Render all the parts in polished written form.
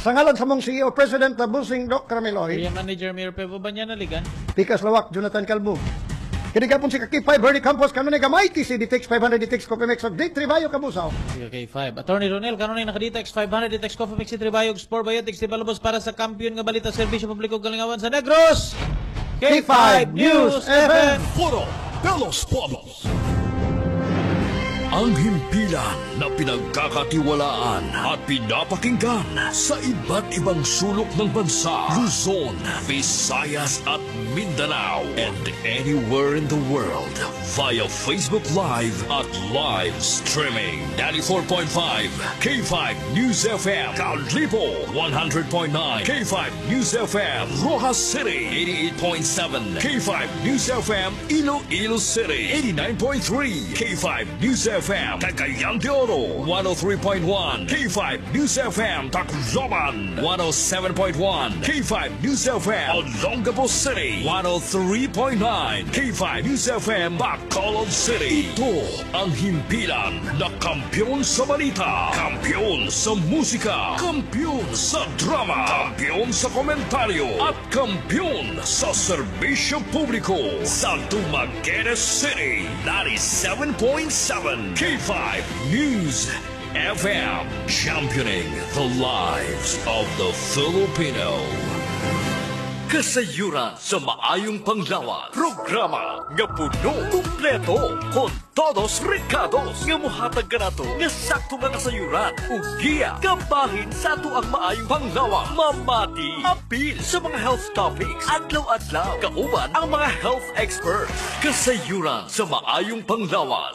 Sa ngalan sa mong CEO, President na Busing Doc Carameloy, Area Manager Mayor Pevo ba niya naligan? Pikas Lawak, Jonathan Calvo. Kinigapon si Kaki 5, Bernie Campos, kanunay gamay, TC, DTX 500, DTX Coffee Mix, of Date Tribayo, Kabusaw. Okay, 5. Attorney Ronel, kanunay nakadita X500 Ditex Coffee Mix Tribayog Sport Biotics Developers para sa kampiyon nga balita serbisyo publiko galingawan sa Negros. K5 News FM. Foro Pelos Pobos. Ang himpilan na pinagkakatiwalaan at pinapakinggan sa iba't ibang sulok ng bansa, Luzon, Visayas at Mindanao, and anywhere in the world via Facebook Live at live streaming. 94.5 K5 News FM Callipo, 100.9 K5 News FM Rojas City, 88.7 K5 News FM Iloilo City, 89.3 K5 News FM Cagayan de Oro, 103.1 K5 News FM Tacloban, 107.1 K5 News FM Olongapo City, 103.9 K5 News FM Bacolod City. Ito ang himpilan na kampiyon sa balita, kampiyon sa musika, kampiyon sa drama, kampiyon sa komentaryo, at kampiyon sa serbisyo publiko sa Dumaguete City, 97.7 K5 News FM, championing the lives of the Filipino. Kasayuran sa maayong panglawan. Programa nga puno, kumpleto, con todos ricados. Nga muhatag ka na to, nga sakto nga kasayuran. Ug giya, kabahin sa ato ang maayong panglawan. Mamati, apil sa mga health topics. Adlaw-adlaw, kauban ang mga health experts. Kasayuran sa maayong panglawan.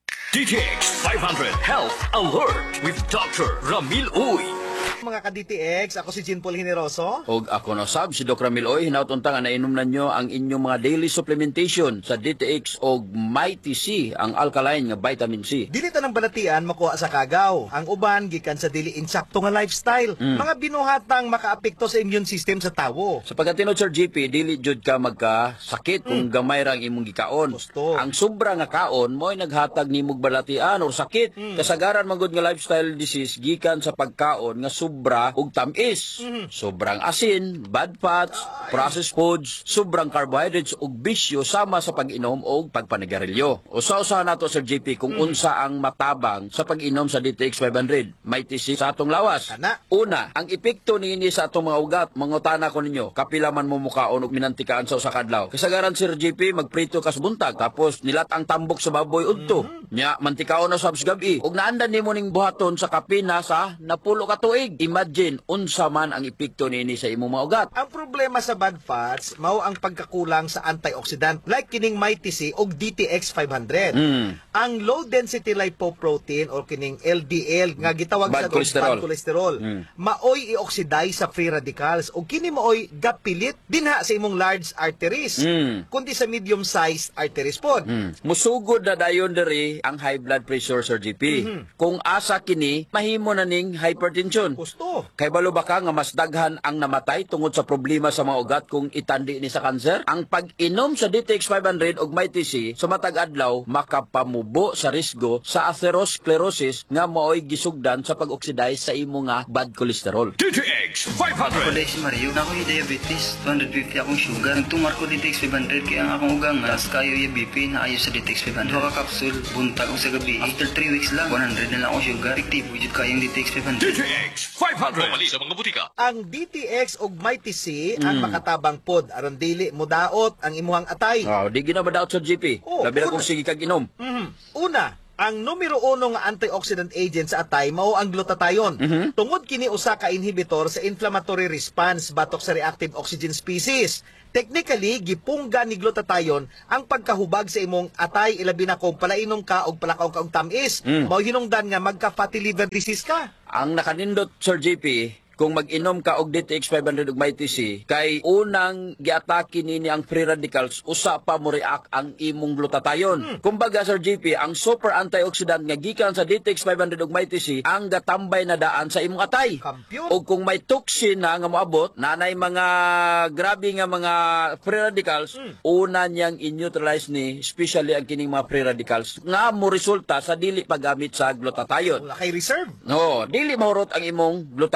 DTX 500 Health Alert with Dr. Ramil Uy. Mga ka-DTX, ako si Jean Paul Generoso. Og ako na sab si Dr. Miloy, hinautunta nga nainom na nyo ang inyong mga daily supplementation sa DTX og Mighty C, ang alkaline nga vitamin C. Dili ta ng balatian makuha sa kagaw. Ang uban gikan sa dili insakto nga lifestyle. Mga binuhatang makaapekto sa immune system sa tawo. Sa pagkatinod Sir GP, dili jud ka magkasakit kung gamay rang imong gikaon. Gusto. Ang sobra nga kaon mo'y naghatag nimog balatian or sakit. Kasagaran man gud nga lifestyle disease gikan sa pagkaon nga sobra ug tamis. Sobrang asin, bad fats, processed foods, sobrang carbohydrates ug bisyo sama sa pag-inom og pagpanigarilyo. Usa-usahan nato Sir GP kung unsa ang matabang sa pag-inom sa DTX 500. May tisik sa atong lawas. Kana. Una, ang epekto niini sa atong mga ugat, mangutana ko ninyo, kapila man mo mukaon og minantikaan sa usa ka adlaw. Kasagaran Sir GP magprito kas buntag tapos nilat ang tambok sa baboy udto. Nya mantikaon na sabs gabi ug naandan nimo ning buhaton sa kapina sa napulo ka tuig. Imagine unsa man ang epekto niini sa imong mga ugat. Ang problema sa bad fats mao ang pagkakulang sa antioxidant like kining Mighty C og DTX 500. Ang low density lipoprotein or kining LDL nga gitawag Bad sa cholesterol. bad cholesterol maoy i-oxidize sa free radicals ug kini maoy gapilit dinha sa imong large arteries kundi sa medium sized arteries pod. Musugod na dayon diri ang high blood pressure Sir GP. Kung asa kini mahimo na ning hypertension. Gusto. Kay balo ba ka nga mas daghan ang namatay tungod sa problema sa mga ugat kung itandi ni sa kanser? Ang pag-inom sa DTX 500 og Mighty C sa matag adlaw makapamubo sa risgo sa atherosclerosis nga maoy gisugdan sa pag-oxidize sa imo nga bad cholesterol. DTX 500 Kulay si Mario, na ako yung diabetes, 250 akong sugar. Nagtumar ko DTX 500 kaya ang akong ugang mas kayo yung BP na ayos sa DTX 500. Duha ka kapsul, buntag ko sa gabi. After 3 weeks lang, 100 na lang ako sugar. Effective, wujud kayong DTX 500. DTX 500 Mali sa mga butika. Ang DTX og Mighty C ang makatabang pod aron dili modaot ang imuhang atay. Oh, di ginabadaot sa GP. Oh, Labi na una. kung sige kag inom. Una, ang numero uno nga antioxidant agent sa atay mao ang glutathione. Tungod kini usa ka inhibitor sa inflammatory response batok sa reactive oxygen species. Technically, gipungga ni glutathione ang pagkahubag sa imong atay ilabi na kung palainom ka og palakaw ka og tamis. Mao hinungdan nga magka fatty liver disease ka. Ang nakanindot Sir JP, kung mag-inom ka og DTX 500 ug Mighty C, kay unang giatake nini ang free radicals, usa pa mo react ang imong glutathione. Kumbaga Sir JP, ang super antioxidant nga gikan sa DTX 500 ug Mighty C ang gatambay na daan sa imong atay. Kampiyon. O kung may toxin na nga moabot, nanay mga grabe nga mga free radicals, una niyang in-neutralize ni, especially ang kining mga free radicals nga mo resulta sa dili paggamit sa glutathione. Wala kay reserve. No, dili mahurot ang imong glutathione sa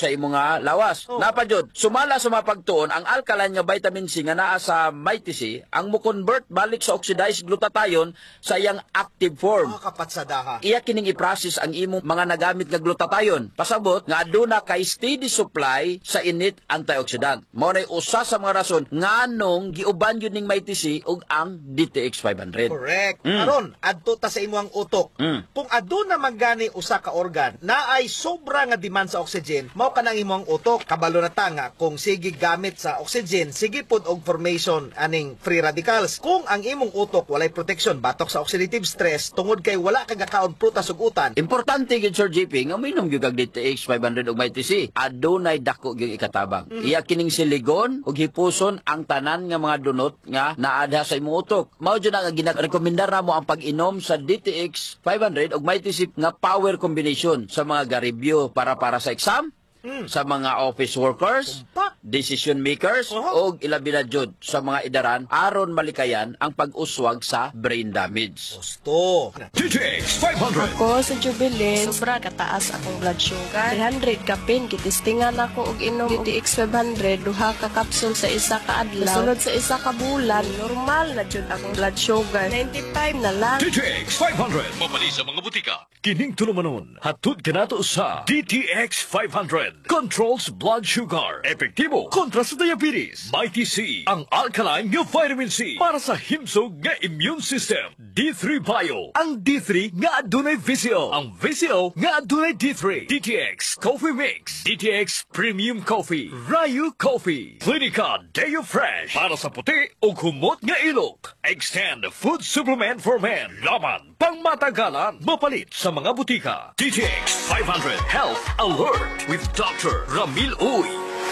imong nga lawas. Napadyod, sumala sa mga pagtuon ang alkaline nga vitamin C nga naa sa Mighty C ang mo-convert balik sa oxidized glutathione sa iyang active form. Mga kapatsadaha. Iya kining i-process ang imong mga nagamit nga glutathione. Pasabot nga aduna kay steady supply sa init antioxidant. Mao nay usa sa mga rason nganong giuban yun ning Mighty C ug ang DTX 500. Correct. Karon, adto ta sa imong utok. Kung aduna magani usa ka organ na ay sobra nga demand sa oxygen, mao kanang imong utok. Kabalo na ta nga kung sige gamit sa oxygen, sige pod og formation aning free radicals. Kung ang imong utok walay protection batok sa oxidative stress tungod kay wala kag kaon prutas ug utan, Importante gid Sir JP nga minom gyud kag DTX 500 ug Mighty C. Adunay dako gyud ikatabang. Iya kining siligon ug hipuson ang tanan nga mga dunot nga naadha sa imong utok. Mao jud nga ginarekomendar namo ang pag-inom sa DTX 500 ug Mighty C nga power combination sa mga garibyo para sa exam, sa mga office workers, decision makers, o ilabi na jud sa mga idaran aron malikayan ang pag-uswag sa brain damage. gusto. DTX 500. Ako sa Jubilin, sobra kataas akong blood sugar. 300 kapin, kitistingan ako og inom DTX 500, duha ka kapsul sa isa ka adlaw. Sunod sa isa ka bulan, normal na jud akong blood sugar. 95 na lang. DTX 500. Mapali sa mga butika. Kining tulumanon. Hatod ka nato sa DTX 500. Controls blood sugar. Epektibo kontra sa diabetes. Mighty C. Ang alkaline nga vitamin C para sa himsog nga immune system. D3 Bio. Ang D3 nga adunay VCO. Ang VCO nga adunay D3. DTX Coffee Mix. DTX Premium Coffee. Rayu Coffee. Clinica Deo Fresh. Para sa puti o humot nga ilok. Extend Food Supplement for Men. Laman pang matagalan. Mapalit sa mga butika. DTX 500 Health Alert with Dr. Ramil Uy.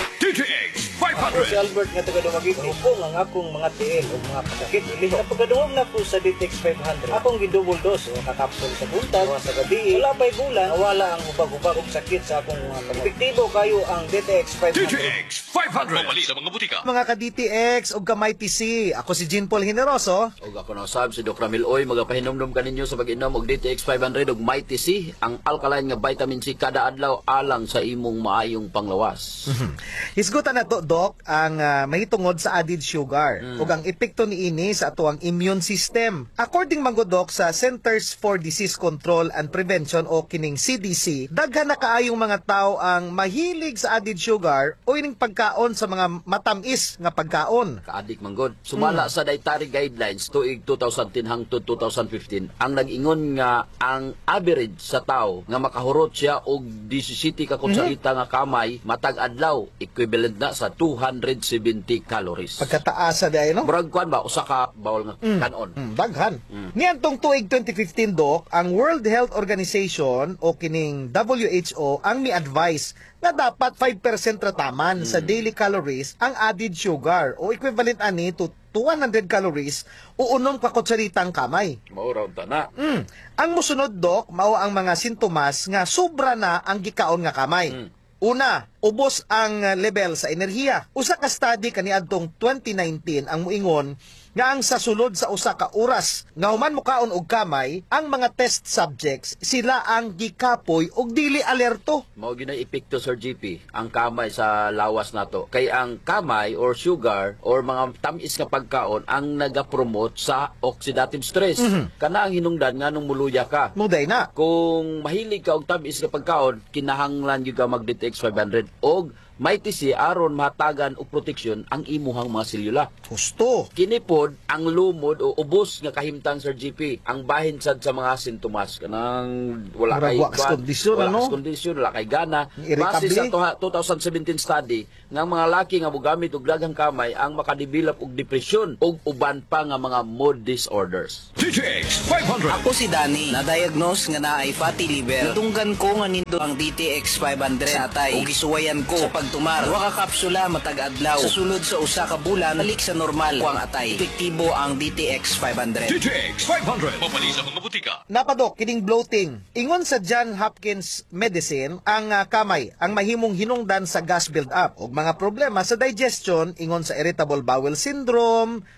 DTX 500. Albert nga taga Dumagiti. Hupong ang akong mga tiil o mga pasakit ili. Napagaduhom na po sa DTX 500. Akong gidouble dose o kakapsul sa buntag, sa gabi. Wala pa'y bulan, wala ang hubag-hubag og sakit sa akong mga kamay. Epektibo kayo ang DTX 500. DTX 500. Mapali sa mga butika. Mga ka-DTX o ka-Mighty C, ako si Jean Paul Generoso. Og ako na usab si Dr. Ramil Uy, magapahinomdom kaninyo sa pag-inom og DTX 500 ug Mighty C, ang alkaline nga vitamin C kada adlaw alang sa imong maayong panglawas. Hisgutan na to, Doc, ang mahitungod sa added sugar ug ang epekto niini sa atuang immune system. According man gud, Doc, sa Centers for Disease Control and Prevention o kining CDC, daghan na kaayong mga tao ang mahilig sa added sugar o ining pagkaon sa mga matamis nga pagkaon. Kaadik manggod. Sumala sa dietary guidelines tuig 2010 hangtod 2015, ang nag-ingon nga ang average sa tao nga makahurot siya og 17 ka kutsarita nga kamay matag adlaw, equivalent na sa 270 calories. Pagkataas sa day, no? Murag kuan ba usa ka bawol nga kanon. Daghan. Niantong tuig 2015, Doc, ang World Health Organization o kining WHO ang mi-advise na dapat 5% rataman sa daily calories ang added sugar o equivalent ani to 200 calories o unom ka kutsaritang kamay. Mao raw ta na. Ang musunod, Doc, mao ang mga sintomas nga sobra na ang gikaon nga kamay. Una, ubos ang level sa enerhiya. Usa ka study kaniadtong 2019 ang muingon nga ang sa sulod sa usa ka oras nga human mukaon og kamay, ang mga test subjects sila ang gikapoy og dili alerto. Mao ginay epekto Sir GP ang kamay sa lawas nato. Kay ang kamay or sugar or mga tamis nga pagkaon ang nagapromote sa oxidative stress. Kana ang hinungdan nganong muluya ka. Muday na. Kung mahilig ka og tamis nga pagkaon, kinahanglan gyud ka mag DTX 500 og Mighty C aron mahatagan og proteksyon ang imuhang mga selula. Gusto. Kini pod ang lumod o ubos nga kahimtang Sir GP ang bahin sad sa mga sintomas kanang wala Murag kay wax condition, ano? wala kay gana. Irritable. Base sa 2017 study nga mga laki nga mogamit og daghang kamay ang makadevelop og depresyon ug uban pa nga mga mood disorders. DTX 500. Ako si Danny, na-diagnose nga na ay fatty liver. Natunggan ko nga nindo ang DTX 500 sa atay. O gisuwayan ko sa pagtumar. Wa ka kapsula matag adlaw. Sa sulod sa usa ka bulan, balik sa normal ko ang atay. Epektibo ang DTX 500. DTX 500. Mapali sa mga butika. Napadok, kining bloating. Ingon sa John Hopkins Medicine, ang kamay ang mahimong hinungdan sa gas build-up o mga problema sa digestion, ingon sa irritable bowel syndrome,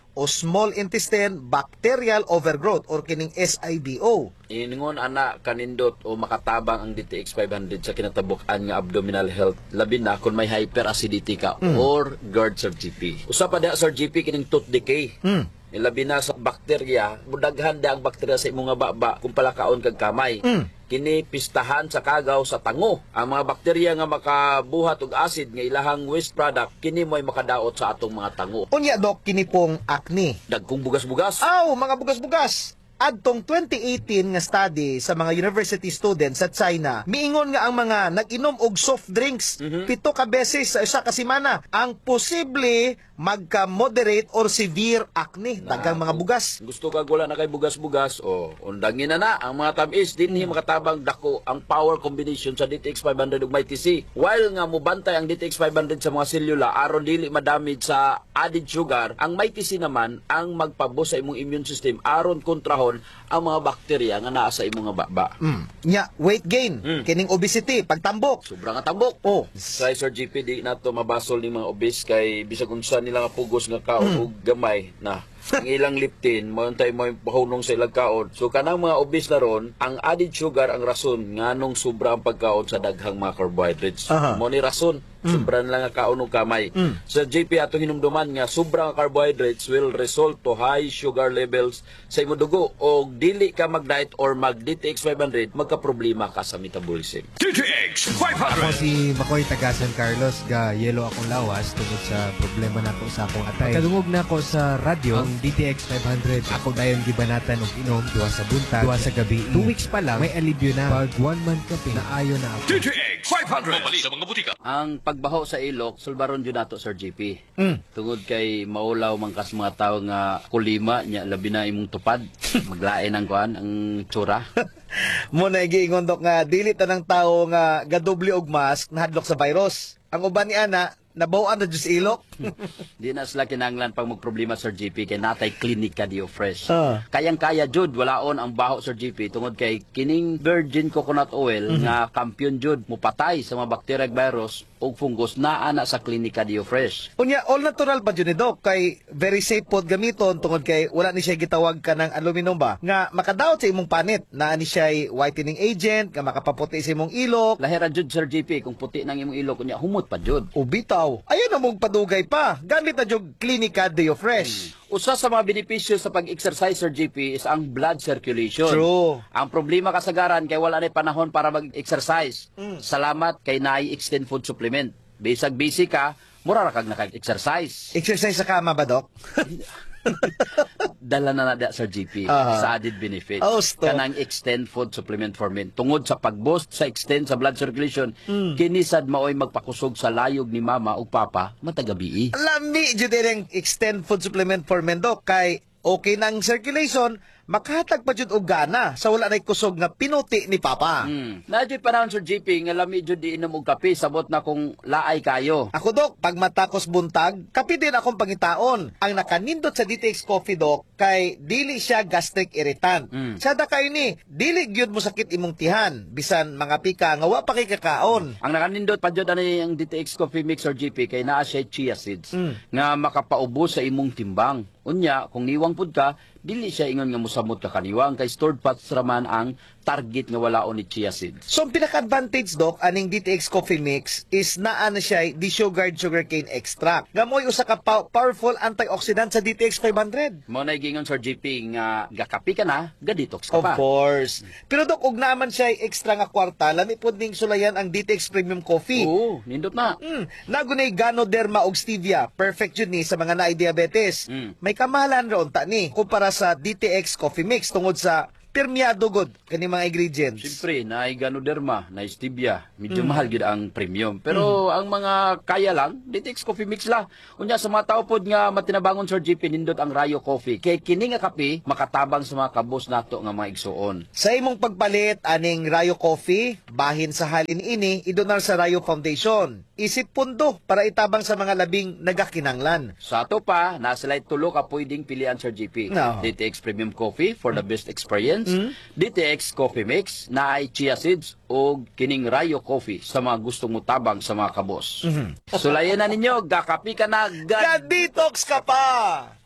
o small intestine bacterial overgrowth or kining SIBO. Ingon ana kanindot o makatabang ang DTX 500 sa kinatabuk-an nga abdominal health labi na kung may hyperacidity ka or GERD Sir GP. Usa pa diha Sir GP kining tooth decay. Labi na sa bakterya, mudaghan da ang bakterya sa imong nga baba kung palakaon kag kamay. Kini pistahan sa kagaw sa tango. Ang mga bakterya nga makabuhat og acid nga ilahang waste product kini mo'y makadaot sa atong mga tango. Unya Dok, kini pong acne. Dagkong bugas-bugas. Aw, mga bugas-bugas. Adtong 2018 nga study sa mga university students sa China, miingon nga ang mga nag-inom og soft drinks 7 ka beses sa isa ka semana ang posible magka-moderate or severe acne, daghang mga bugas. Gusto kag wala na kay bugas-bugas o undangin na ang mga tamis dinhi makatabang dako ang power combination sa DTX 500 ug may TC. While nga mobantay ang DTX 500 sa mga selula aron dili madamage sa added sugar, ang may TC naman ang magpabos sa imong immune system aron kontrahon ang mga bakterya nga naa sa imong nga baba. Nya, weight gain, kining obesity, pagtambok. Sobrang nga tambok. Oh. Sa Sir GP di nato mabasol ni mga obese kay bisag unsa nila nga pugos nga kaon ug gamay na ang ilang liptin mo tay mo pahunong sa ilang kaon. So kanang mga obese na ron, ang added sugar ang rason nganong sobra ang pagkaon sa daghang mga carbohydrates. Mo ni rason sobra na lang ang kaon ug kamay. Sa JP ato hinumduman nga sobra ang carbohydrates will result to high sugar levels sa imong dugo og dili ka mag-diet or mag-DTX 500 magka-problema ka sa metabolism. DTX Ako 500. si Makoy taga San Carlos, ga yelo akong lawas tungod sa problema nako sa akong atay. Kadungog na ako sa radyo ang DTX 500. Ako dayon gibanatan og inom duha sa buntag, duha sa gabi. 2 weeks pa lang may alibyo na. Pag 1 month kape na ayo na ako. DTX 500. Mabali sa mga butika. Ang pagbaho sa ilok, sulbaron jud nato Sir JP. Tungod kay maulaw man kas mga tawo nga kulima nya labi na imong tupad. Maglain ang kuan ang tsura. Mo na giingon Dok nga dili tanang tawo nga gadoble og mask nahadlok sa virus. Ang uban ni ana nabaw-an na jud sa ilok. Di na sila kinanglan pag magproblema Sir JP kay natay klinika dio fresh. Ah. Kayang-kaya jud walaon ang baho Sir JP tungod kay kining virgin coconut oil nga kampiyon jud mupatay sa mga bacteria ug virus ug fungus naa na sa klinika dio fresh. Unya all natural pa jud ni Dok kay very safe pod gamiton tungod kay wala ni siya gitawag ka ng aluminum ba nga makadaot sa imong panit naa ni siya whitening agent nga makapaputi sa imong ilok. Lahira jud Sir JP kung puti nang imong ilok unya humot pa jud. Ubitaw. Ayan na mong padugay pa. Gamit na jug Clinica Deo Fresh. Usa sa mga benepisyo sa pag-exercise Sir JP is ang blood circulation. True. Ang problema kasagaran kay wala na panahon para mag-exercise. Salamat kay naay extend food supplement. Bisag busy ka, mura ra kag naka-exercise. Exercise sa kama ba, Dok? Dala na nada Sir JP sa added benefits. Oh, stop. Kanang extend food supplement for men. Tungod sa pag-boost sa extend sa blood circulation, kinisad maoy magpakusog sa layog ni mama ug papa matagabi. Lami jud ang extend food supplement for men, Dok. Kay okay nang circulation, makahatag pa jud og gana sa wala nay kusog nga pinuti ni Papa. Nadyo'y panahon Sir JP nga lami jud di inom og kape sabot na kung laay kayo. Ako, Dok, pag matakos buntag, kapi din akong pangitaon. Ang nakanindot sa DTX Coffee, Dok, kay dili siya gastric irritant. Sada kay ni, dili gyud mo sakit imong tihan. Bisan mga pika nga wa pa kay kakaon. Ang nakanindot pa jud ani ang DTX Coffee Mix Sir JP kay naa siya chia seeds nga makapaubos sa imong timbang. Unya, kung niwang pud ka, dili siya ingon nga musamot ka kaniwang kay stored fats raman ang target nga walaon ni chia seeds. So, ang pinaka-advantage, Dok, aning DTX Coffee Mix is naa na siya desugared sugarcane extract. Nga mo'y usa ka powerful antioxidant sa DTX 500. Mo na gingon Sir JP nga gakapi ka na, ga-detox ka Of pa. course. Pero, Dok, ug naman siya extra nga kwarta, lami pod ning sulayan ang DTX Premium Coffee. Oo, nindot na. Nagunay Ganoderma ug Stevia. Perfect yun ni sa mga naay diabetes. May kamahalan ron ta ni kumpara sa DTX Coffee Mix tungod sa permeado god kani mga ingredients. Siyempre, na Ganoderma, na Stevia, medyo mahal gid ang premium. Pero ang mga kaya lang, DTX Coffee Mix la. Unya sa mga tao pod nga matinabangon Sir JP nindot ang Rayo Coffee. Kay kini nga kape makatabang sa mga kabos nato nga mga igsuon. Sa imong pagpalit aning Rayo Coffee, bahin sa halin ini idonar sa Rayo Foundation. Isip pundo para itabang sa mga labing nagakinanglan. Sa ato pa, nasa light tulo ka pwedeng pilian Sir JP. No. DTX Premium Coffee for the best experience. DTX Coffee Mix na ay chia seeds o kining Rayo Coffee sa mga gustong mutabang sa mga kabos. Sulayan na ninyo, gakapi ka na, Ga-detox ka pa!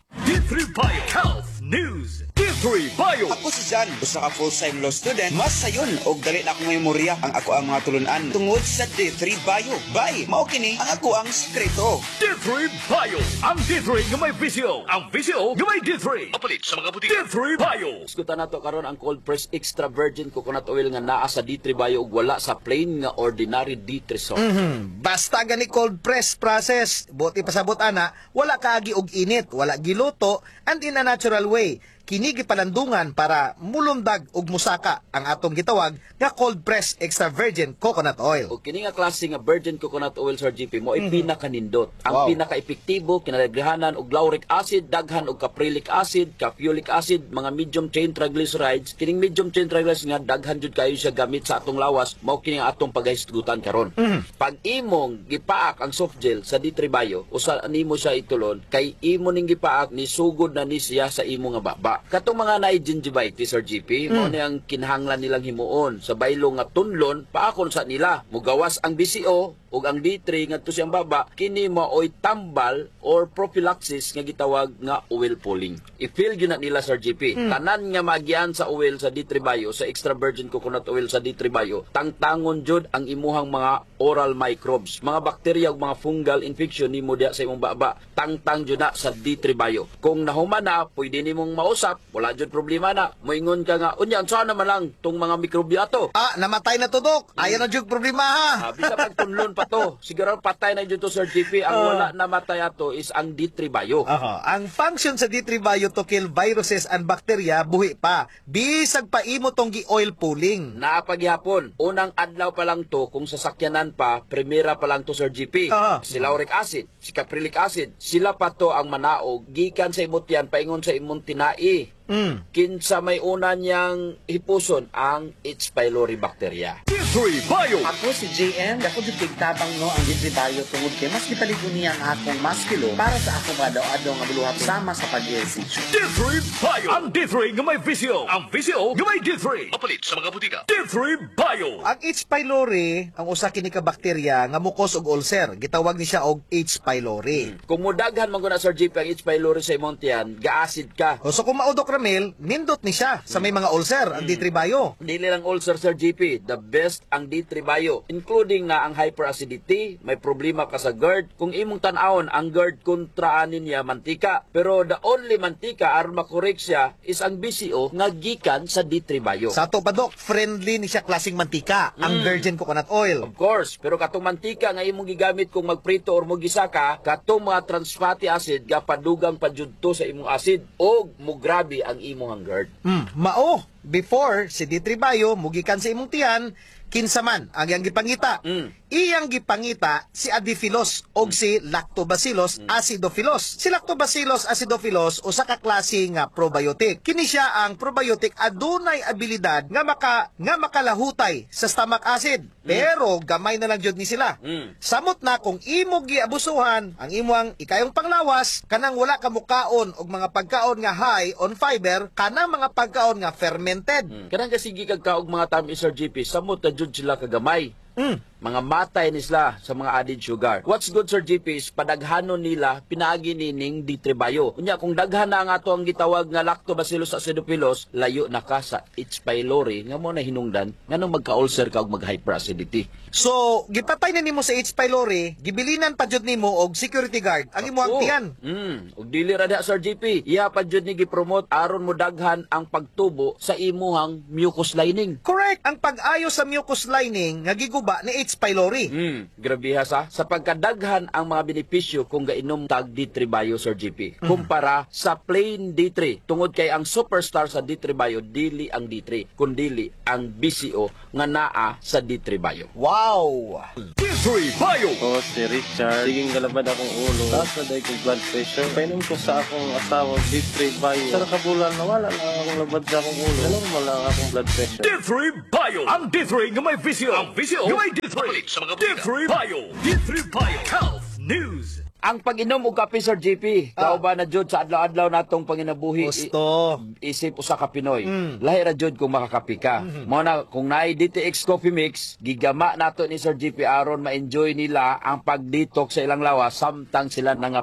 D3 Bio Health News. D3 Bio. Ako si Jan, usa ka full-time law student. Mas sayon og dali na akong memorya ang ako ang mga tulunan tungod sa D3 Bio. Bay, mao kini ang ako ang sekreto. D3 Bio. Ang D3 nga may visyo. Ang visyo nga may D3. Papalit sa mga butika. D3 Bio. Iskutan nato karon ang cold press extra virgin coconut oil nga naa sa D3 Bio ug wala sa plain nga ordinary D3 soap. Basta gani cold press process, buti pasabot ana, wala kaagi og init, wala giluto, and in a natural way. Kini gipalandungan para mulumdag og musaka ang atong gitawag nga cold press extra virgin coconut oil. O kini nga klase nga virgin coconut oil Sir GP mo ay pinakanindot. Ang Wow. pinaka-epektibo kinalibrihanan og lauric acid, daghan og caprylic acid, capulic acid, mga medium chain triglycerides. Kining medium chain triglycerides nga daghan jud kayo siya gamit sa atong lawas, mao kini nga atong paghisgutan karon. Pag imong gipaak ang soft gel sa D3 Bio, usa nimo siya itulon kay imo ning gipaak ni sugod na ni siya sa imo nga baba. Katong mga naay gingivitis or GP, mao ni ang kinahanglan nilang himuon sa baylo nga tunlon paakon sa nila. Mugawas ang BCO ug ang D3 ngadto siyang baba, kini maoy tambal or prophylaxis nga gitawag nga oil pulling. I-feel gyud na nila Sir GP. Tanan nga magian sa oil sa D3 Bio, sa extra virgin coconut oil sa D3 Bio, tangtangon jud ang imuhang mga oral microbes, mga bakterya ug mga fungal infection nimo diha sa imong baba. Tangtang jud na sa D3 Bio. Kung nahuman na, pwede nimong mausap, wala jud problema na. Moingon ka nga, unya unsa naman lang tong mga mikrobyo ato? Namatay na tudok. Ayan na jud problema ha. Bisa pagtunlon pa to. Siguro patay na dito Sir GP. Ang wala na matay ato is ang D3 Bio. Ang function sa D3 Bio to kill viruses and bacteria buhi pa. Bisag pa imo tong gi-oil pulling. Napaghihapon, unang adlaw pa lang to, kung sasakyanan pa, primera pa lang to Sir GP. Si lauric acid, si caprylic acid, sila pa to ang manaog, gikan sa imot yan, paingon sa imong tinai. Kinsa may una niyang hipuson ang H. pylori bacteria. D3 Bio. Ako si JM, ako di tigtabang no ang Didri Bayo tungod kay mas gipaligon niya ang akong maskilo para sa akong adaw-adaw nga buluhat sama sa pag-ehersisyo. D3 Bio. Ang D3 nga may visyo. Ang visyo nga may D3. Papalit sa mga butika. D3 Bio. Ang H. pylori, ang usa kini ka bakterya nga mukos og ulcer. Gitawag ni siya og H. pylori. Kung mudaghan man guna Sir GP ang H. pylori sa imong tiyan, ga-acid ka. So kung maudok Ramil, nindot ni siya sa may mga ulcer, ang D3 Bio. Dili lang ulcer Sir GP, the best ang D3 Bio, including na ang hyperacidity, may problema ka sa GERD. Kung imong tan-awon ang GERD kontraanin niya mantika, pero the only mantika aron makorek siya is ang BCO nga gikan sa D3 Bio. Sa ato pa dok, friendly ni siya klaseng mantika, ang virgin coconut oil. Of course, pero katong mantika nga imong gigamit kung magprito or mo gisaka, katong mga trans fatty acid ga padugang padjudto sa imong acid o mugrabe ang imong GERD. Mao, before si D3 Bio, mugikan sa imong tiyan, kinsa man ang iyang gipangita. Iyang gipangita si Adiphilus o si Lactobacillus acidophilus. Si Lactobacillus acidophilus usa ka klase nga probiotic. Kini siya ang probiotic adunay abilidad nga makalahutay sa stomach acid. Pero gamay na lang jud ni sila. Samot na kung imo giabusuhan ang imong ikayong panglawas, kanang wala ka mukaon og mga pagkaon nga high on fiber, kanang mga pagkaon nga fermented. Kanang kasigi kag kaog mga tamis Sir GP, samot na jud sila kagamay. Mga matay ni sila sa mga added sugar. What's good Sir GP is padaghanon nila pinaagi nining D3 Bio. Unya kung daghan na ang ato ang gitawag nga Lactobacillus acidophilus, layo na ka sa H. pylori nga mo na hinungdan nganong magka-ulcer ka og mag-hyperacidity. So, gipatay na nimo sa H. pylori, gibilinan pa jud nimo og security guard ang imong tiyan. Og dili ra diha Sir GP, iya pa jud ni gipromote aron mo daghan ang pagtubo sa imuhang mucus lining. Correct, ang pag-ayo sa mucus lining nga giguba ni H. pylori. Grabe ha sa pagkadaghan ang mga benepisyo kung gainom tag D3 Bio Sir GP kumpara sa plain D3. Tungod kay ang superstar sa D3 Bio dili ang D3 kundili ang BCO nga naa sa D3 Bio. Wow! D3 Bio. Ako si Richard. Siging galabad akong ulo. Taas na dahil kong blood pressure. Painom ko sa akong asawa, D3 Bio. Sa nakabulan, nawala lang akong labad sa akong ulo. Normal lang akong blood pressure. D3 Bio. Ang D3 nga may visyo. Ang visyo nga may D3. D3 Bio. D3 Bio Health News. Ang pag-inom og kape Sir GP, kauban na jud sa adlaw-adlaw natong panginabuhi. Gusto. Isip usa ka Pinoy. Lahi ra jud kung makakapi ka. Mo na kung naay DTX Coffee Mix, gigama nato ni Sir GP aron ma-enjoy nila ang pag-detox sa ilang lawas samtang sila nangapi.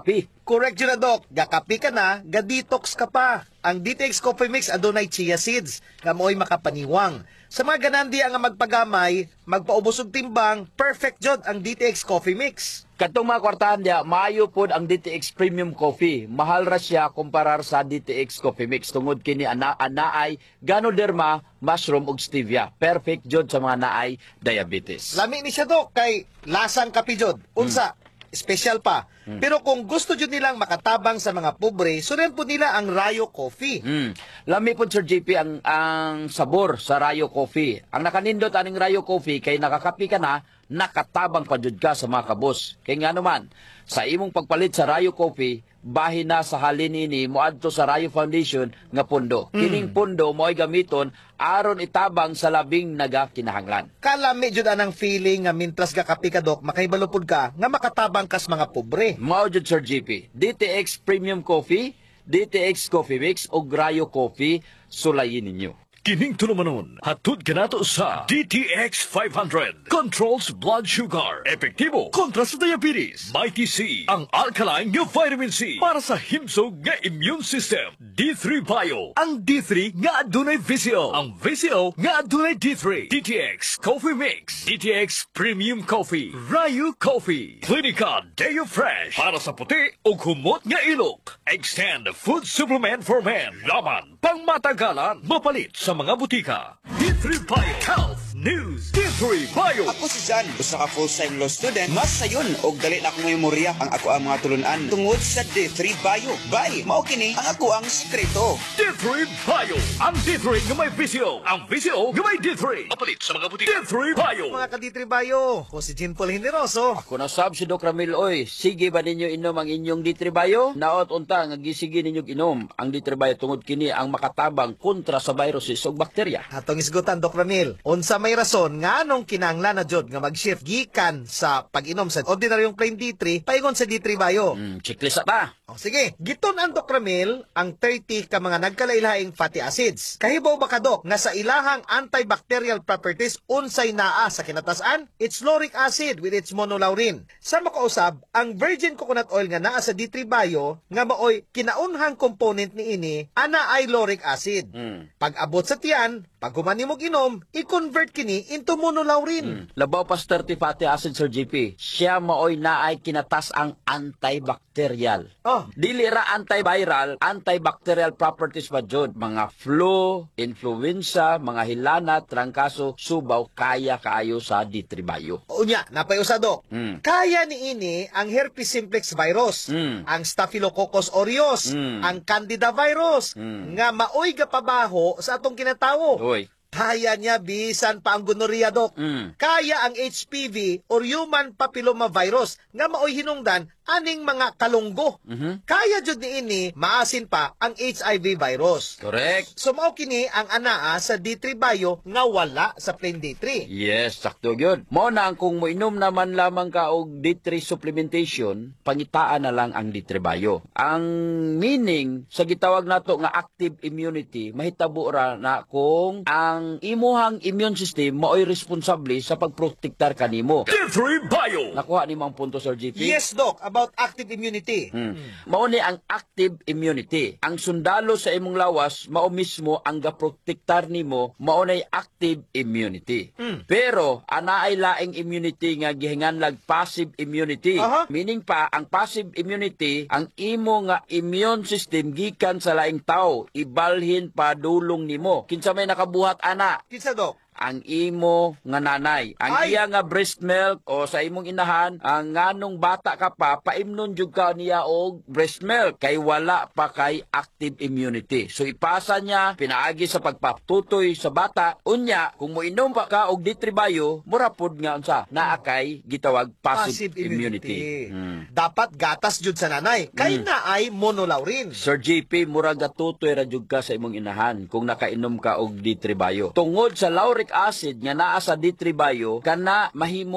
Correct yun na, Doc. Gakapi ka na, ga-detox ka pa. Ang DTX Coffee Mix adunay chia seeds nga mo'y makapaniwang. Sa mga ganandi ang magpagamay, magpaubos og timbang, perfect jud ang DTX Coffee Mix. Katong mga kwartahan niya, maayo pod ang DTX Premium Coffee. Mahal ra siya kumparar sa DTX Coffee Mix. Tungod kini anaay Ganoderma, mushroom ug stevia. Perfect jud sa mga naay diabetes. Lami ni siya, Doc, kay lasang kapi jud. Unsa, special pa. Pero kung gusto jud nilang makatabang sa mga pobre, sunan po nila ang Rayo Coffee. Lami po Sir JP ang sabor sa Rayo Coffee. Ang nakanindot aning Rayo Coffee kay nakakapi ka na, nakatabang pa jud ka sa mga kabos. Kay nga naman, sa imong pagpalit sa Rayo Coffee, bahin na sa halin ini moadto sa Rayo Foundation nga pundo. Kining pundo mo'y gamiton aron itabang sa labing nagakinahanglan. Kalami jud anang feeling nga mintras gakapi ka, Doc, makaibalupod ka nga makatabang kas mga pobre. Mao jud Sir JP, DTX Premium Coffee, DTX Coffee Mix ug Rayo Coffee, sulayin ninyo. Kining tulumanon, hatod ka nato sa DTX 500. Controls blood sugar. Epektibo kontra sa diabetes. Mighty C, ang alkaline nga vitamin C para sa himsog nga immune system. D3 Bio, ang D3 nga adunay VCO. Ang VCO nga adunay D3. DTX Coffee Mix. DTX Premium Coffee. Rayo Coffee. Clinica Deo Fresh para sa puti o kumot nga ilok. Extend food supplement for men. Laman, pangmatagalan, mapalit sa mga butika. D3 Bio Health News. D3 Bio. Ako si Jan, usa ka full-time law student. Mas sayon og dali na akong memorya ang ako ang mga tulunan tungod sa D3 Bio. Bay, mao kini ang ako ang sekreto. D3 Bio. Ang D3 nga may VCO. Ang VCO nga may D3. Mapalit sa mga butika. D3 Bio. Mga ka-D3 Bio, ko si Jean Paul Generoso. Ako na sab si Doc Ramil, oy, sige ba ninyo inom ang inyong D3 Bio? Naot unta nga gisige ninyo inom ang D3 Bio tungod kini ang makatabang kontra sa viruses ug bakterya. Atong isgutan, Doc Ramil. Unsa may rason nga anong kinahanglan na jud nga mag-shift gikan sa pag-inom sa ordinaryong plain D3 paingon sa D3 Bio. Checklist ta. O sige, giton ang Doc Ramil ang 30 ka mga nagkalailahing fatty acids. Kahibaw ba ka, Doc, nga sa ilahang antibacterial properties unsay naa sa kinatasan? It's lauric acid with its monolaurin. Sa makausab, ang virgin coconut oil nga naa sa D3 Bio nga maoy kinaunhang component ni ini ana ay lauric acid. Pag abot sa tiyan, pag humani mo ginom, i-convert kini into monolaurin. Labaw pa sa 30 fatty acid, Sir GP. Siya maoy naay kinatas ang antibacterial. Dili ra antiviral, antibacterial properties pa jud. Mga flu, influenza, mga hilana, trangkaso, subaw, kaya kaayo sa D3 Bio. Unya, napayusa, Doc. Kaya ni ini ang herpes simplex virus, ang staphylococcus aureus, ang candida virus, nga maoy gapabaho sa atong kinatawo. Oy. Kaya niya bisan pa ang gonorrhea, Doc. Kaya ang HPV or human papilloma virus nga maoy hinungdan aning mga kalunggo. Kaya jud ni ini maasin pa ang HIV virus. Correct. So mao kini ang anaa sa D3 Bio nga wala sa plain D3. Yes, sakto gyud. Mao na ang kung moinom naman lamang ka og D3 supplementation, pangitaan na lang ang D3 Bio. Ang meaning sa gitawag nato nga active immunity, mahitabo ra na kung ang imuhang immune system maoy responsable sa pagprotektar kanimo. D3 Bio. Nakuha nimo ang punto, Sir GP? Yes, Doc, about active immunity. Mao ni ang active immunity. Ang sundalo sa imong lawas mao mismo ang gaprotektar nimo, mao nay active immunity. Pero ana ay laing immunity nga gihinganlag passive immunity. Meaning pa ang passive immunity ang imo nga immune system gikan sa laing tawo, ibalhin pa dulong nimo. Kinsa may nakabuhat ana? Kinsa, Doc? Ang imo nga nanay, ang iya nga breast milk o sa imong inahan, ang nganong bata ka pa, paimnon jud ka niya og breast milk kay wala pa kay active immunity. So ipasa niya pinaagi sa pagpatutoy sa bata. Unya, kung moinom pa ka og D3 Bio, mura pod nga unsa naa kay gitawag passive immunity. Dapat gatas jud sa nanay kay naay monolaurin. Sir GP, mura gatutoy ra jud ka sa imong inahan kung nakainom ka og D3 Bio. Tungod sa lauric acid nga naa sa D3 Bio, kana mahimo